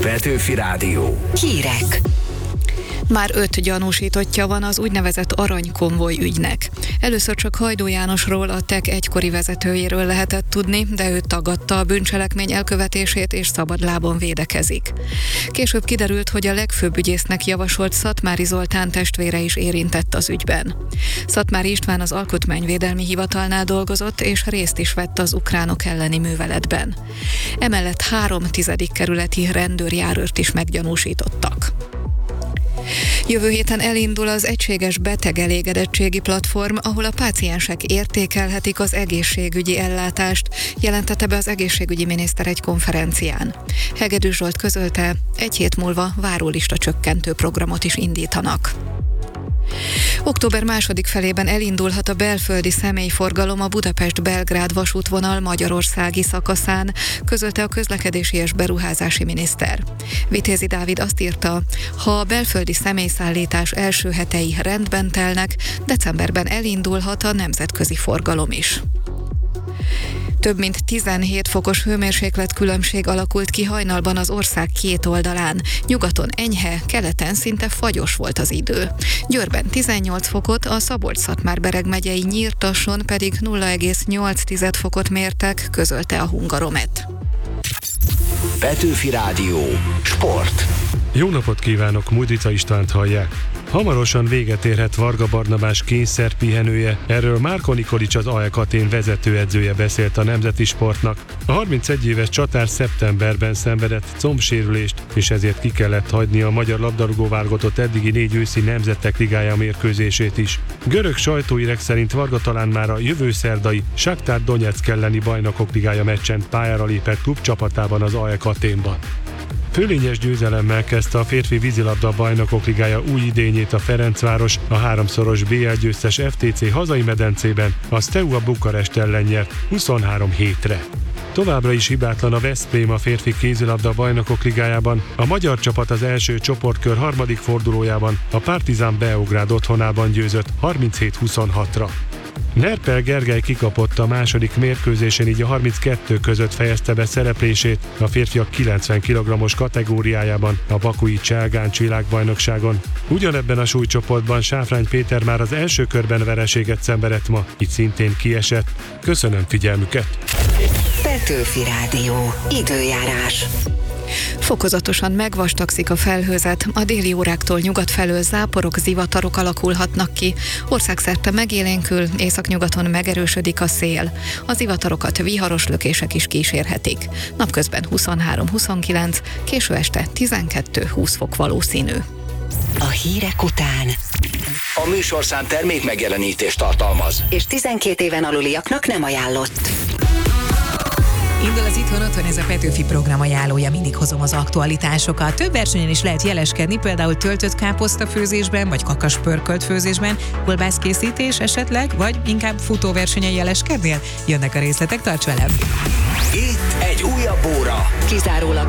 Petőfi Rádió. Hírek. Már 5 gyanúsítottja van az úgynevezett aranykonvoj ügynek. Először csak Hajdó Jánosról, a TEK egykori vezetőjéről lehetett tudni, de ő tagadta a bűncselekmény elkövetését és szabadlábon védekezik. Később kiderült, hogy a legfőbb ügyésznek javasolt Szatmári Zoltán testvére is érintett az ügyben. Szatmári István az Alkotmányvédelmi Hivatalnál dolgozott, és részt is vett az ukránok elleni műveletben. Emellett 3 10. kerületi rendőrjárőrt is meggyanúsítottak. Jövő héten elindul az egységes betegelégedettségi platform, ahol a páciensek értékelhetik az egészségügyi ellátást, jelentette be az egészségügyi miniszter egy konferencián. Hegedűs Zsolt közölte, 1 hét múlva várólista csökkentő programot is indítanak. Október 2. felében elindulhat a belföldi személyforgalom a Budapest-Belgrád vasútvonal magyarországi szakaszán, közölte a közlekedési és beruházási miniszter. Vitézi Dávid azt írta, ha a belföldi személyszállítás első hetei rendben telnek, decemberben elindulhat a nemzetközi forgalom is. Több mint 17 fokos hőmérséklet különbség alakult ki hajnalban az ország 2 oldalán. Nyugaton enyhe, keleten szinte fagyos volt az idő. Győrben 18 fokot, a Szabolcs-Szatmár-Bereg megyei Nyírtasson pedig 0,8 fokot mértek, közölte a Hungaromet. Petőfi Rádió. Sport. Jó napot kívánok, Mudrica Istvánt hallják. Hamarosan véget érhet Varga Barnabás kényszerpihenője, erről Márko Nikolics, az AEK Atén vezetőedzője beszélt a Nemzeti Sportnak. A 31 éves csatár szeptemberben szenvedett combsérülést, és ezért ki kellett hagyni a magyar labdarúgó-válogatott eddigi 4 őszi Nemzetek Ligája mérkőzését is. Görög sajtóírek szerint Varga talán már a jövő szerdai Saktár Donyeck elleni Bajnokok Ligája meccsen pályára lépett klubcsapatában, az AEK Athénban. Fölényes győzelemmel kezdte a férfi vízilabda Bajnokok Ligája új idényét a Ferencváros, a 3-szoros BL győztes FTC hazai medencében a Steaua Bukarest ellen nyert 23-7-re. Továbbra is hibátlan a Veszprém a férfi kézilabda Bajnokok Ligájában, a magyar csapat az első csoportkör 3. fordulójában a Partizan Beograd otthonában győzött 37-26-ra. Nerpel Gergely kikapott a második mérkőzésen, így a 32 között fejezte be szereplését a férfiak 90 kg-os kategóriájában a bakui Cselgáncs világbajnokságon. Ugyanebben a súlycsoportban Sáfrány Péter már az első körben vereséget szenvedett ma, így szintén kiesett. Köszönöm figyelmüket! Petőfi Rádió. Időjárás. Fokozatosan megvastagszik a felhőzet, a déli óráktól nyugat felől záporok, zivatarok alakulhatnak ki, országszerte megélénkül, északnyugaton megerősödik a szél. A zivatarokat viharos lökések is kísérhetik. Napközben 23-29, késő este 12-20 fok valószínű. A hírek után A műsorszám termék megjelenítést tartalmaz. és 12 éven aluliaknak nem ajánlott. Indul az Itthon Otthon, ez a Petőfi program ajánlója, mindig hozom az aktualitásokat. Több versenyen is lehet jeleskedni, például töltött káposzta főzésben, vagy kakas pörkölt főzésben, kolbászkészítés esetleg, vagy inkább futóversenyen jeleskednél? Jönnek a részletek, tarts velem! Itt egy újabb óra. Kizárólag